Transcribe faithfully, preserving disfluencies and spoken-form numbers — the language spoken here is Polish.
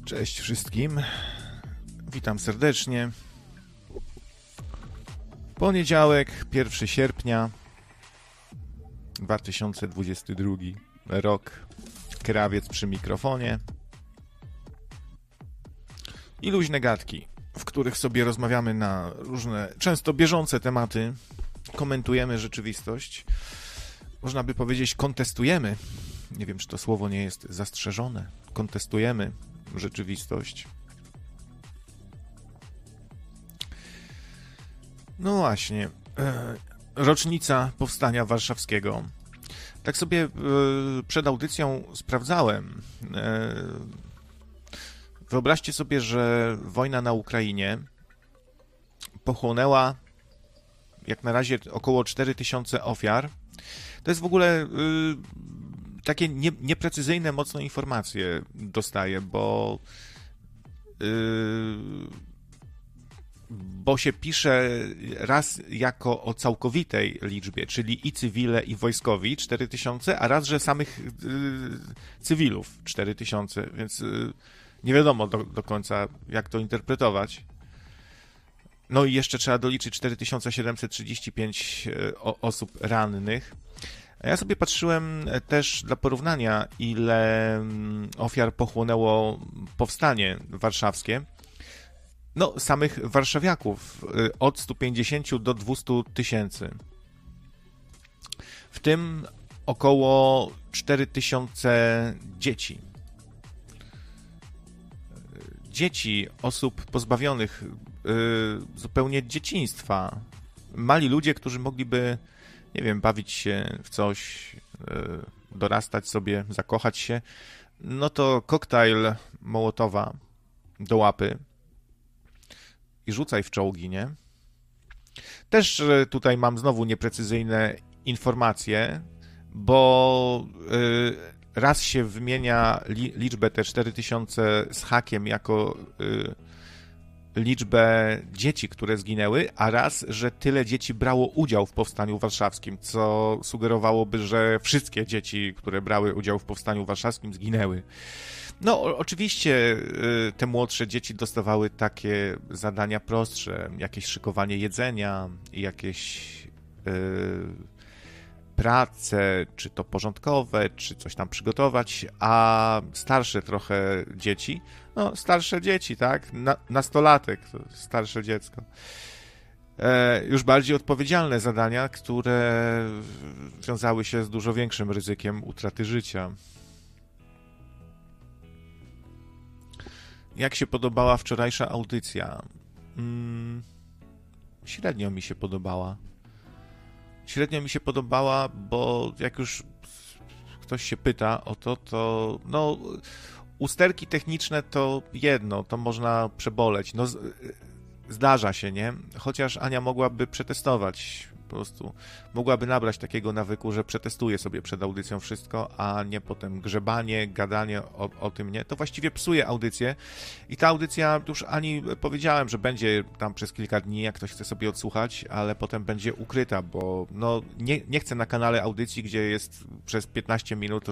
Cześć wszystkim, witam serdecznie. Poniedziałek, pierwszego sierpnia dwa tysiące dwudziesty drugi rok. Krawiec przy mikrofonie i luźne gadki, w których sobie rozmawiamy na różne, często bieżące tematy, komentujemy rzeczywistość. Można by powiedzieć, kontestujemy. Nie wiem, czy to słowo nie jest zastrzeżone. Kontestujemy rzeczywistość. No właśnie, e, rocznica Powstania Warszawskiego. Tak sobie e, przed audycją sprawdzałem. E, wyobraźcie sobie, że wojna na Ukrainie pochłonęła jak na razie około cztery tysiące ofiar. To jest w ogóle y, takie nie, nieprecyzyjne mocno informacje dostaję, bo y, bo się pisze raz jako o całkowitej liczbie, czyli i cywile, i wojskowi cztery tysiące, a raz, że samych y, cywilów cztery tysiące, więc y, nie wiadomo do, do końca, jak to interpretować. No i jeszcze trzeba doliczyć cztery tysiące siedemset trzydzieści pięć osób rannych. A ja sobie patrzyłem też dla porównania, ile ofiar pochłonęło powstanie warszawskie. No, samych warszawiaków od stu pięćdziesięciu do dwustu tysięcy. W tym około cztery tysiące dzieci. Dzieci, osób pozbawionych y, zupełnie dzieciństwa. Mali ludzie, którzy mogliby, nie wiem, bawić się w coś, y, dorastać sobie, zakochać się, no to koktajl Mołotowa do łapy i rzucaj w czołgi, nie? Też y, tutaj mam znowu nieprecyzyjne informacje, bo y, raz się wymienia li, liczbę te cztery tysiące z hakiem jako y, liczbę dzieci, które zginęły, a raz, że tyle dzieci brało udział w Powstaniu Warszawskim, co sugerowałoby, że wszystkie dzieci, które brały udział w Powstaniu Warszawskim, zginęły. No, o, oczywiście y, te młodsze dzieci dostawały takie zadania prostsze, jakieś szykowanie jedzenia, jakieś y, prace, czy to porządkowe, czy coś tam przygotować, a starsze trochę dzieci, no starsze dzieci, tak, Na, nastolatek, to starsze dziecko, e, już bardziej odpowiedzialne zadania, które wiązały się z dużo większym ryzykiem utraty życia. Jak się podobała wczorajsza audycja? Hmm, średnio mi się podobała. Średnio mi się podobała, bo jak już ktoś się pyta o to, to no usterki techniczne to jedno, to można przeboleć. No zdarza się, nie? Chociaż Ania mogłaby przetestować, po prostu mogłaby nabrać takiego nawyku, że przetestuje sobie przed audycją wszystko, a nie potem grzebanie, gadanie o, o tym, nie? To właściwie psuje audycję i ta audycja, już Ani powiedziałem, że będzie tam przez kilka dni, jak ktoś chce sobie odsłuchać, ale potem będzie ukryta, bo no nie, nie chcę na kanale audycji, gdzie jest przez piętnaście minut